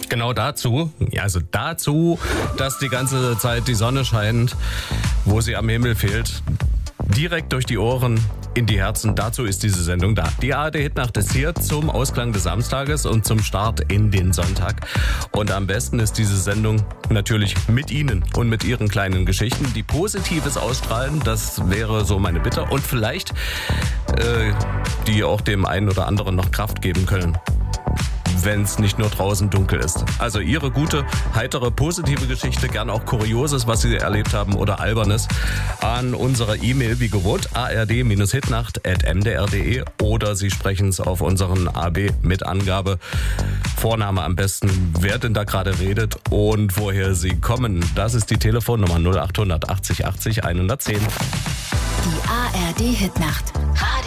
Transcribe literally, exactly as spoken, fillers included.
Genau dazu, ja, also dazu, dass die ganze Zeit die Sonne scheint, wo sie am Himmel fehlt, direkt durch die Ohren in die Herzen. Dazu ist diese Sendung da. Die A R D-Hitnacht ist hier zum Ausklang des Samstages und zum Start in den Sonntag. Und am besten ist diese Sendung natürlich mit Ihnen und mit Ihren kleinen Geschichten, die Positives ausstrahlen. Das wäre so meine Bitte. Und vielleicht, äh, die auch dem einen oder anderen noch Kraft geben können, wenn es nicht nur draußen dunkel ist. Also Ihre gute, heitere, positive Geschichte, gern auch Kurioses, was Sie erlebt haben oder Albernes, an unsere E-Mail wie gewohnt, a r d hitnacht at m d r punkt d e, oder Sie sprechen es auf unseren A B mit Angabe, Vorname am besten, wer denn da gerade redet und woher Sie kommen. Das ist die Telefonnummer null acht hundert achtzig achtzig hundertzehn. Die A R D-Hitnacht.